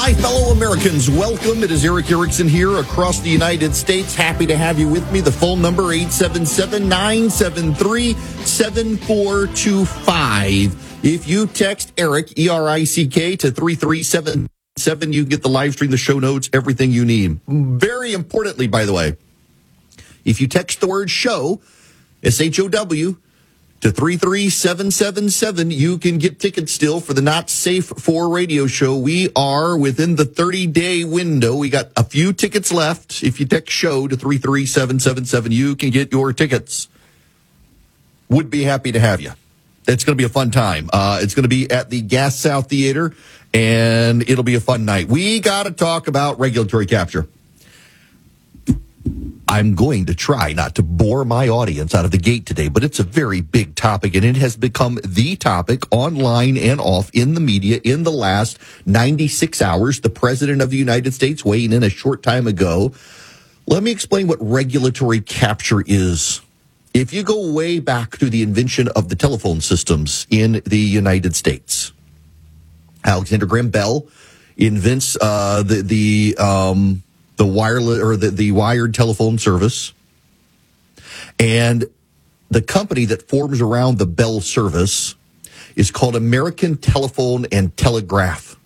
My fellow Americans, welcome. It is Erick Erickson here across the United States. Happy to have you with me. The phone number, 877-973-7425. If you text Erick, E-R-I-C-K, to 33777, you get the live stream, the show notes, everything you need. Very importantly, by the way, if you text the word show, S-H-O-W, to 33777, you can get tickets still for the Not Safe for radio show. We are within the 30-day window. We got a few tickets left. If you text show to 33777, you can get your tickets. Would be happy to have you. It's going to be a fun time. It's going to be at the Gas South Theater, and it'll be a fun night. We got to talk about regulatory capture. I'm going to try not to bore my audience out of the gate today, but it's a very big topic, and it has become the topic online and off in the media in the last 96 hours. The President of the United States weighing in a short time ago. Let me explain what regulatory capture is. If you go way back to the invention of the telephone systems in the United States, Alexander Graham Bell invents the wireless or the wired telephone service, and the company that forms around the Bell service is called American Telephone and Telegraph.